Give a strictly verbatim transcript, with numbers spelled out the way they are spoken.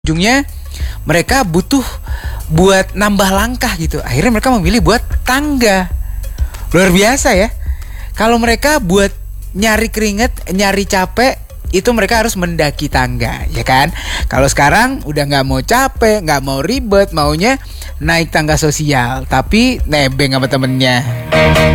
Ujungnya mereka butuh buat nambah langkah gitu. Akhirnya mereka memilih buat tangga. Luar biasa ya. Kalau mereka buat nyari keringet, nyari capek, itu mereka harus mendaki tangga, ya kan? Kalau sekarang udah nggak mau capek, nggak mau ribet, maunya naik tangga sosial, tapi nebeng sama temennya.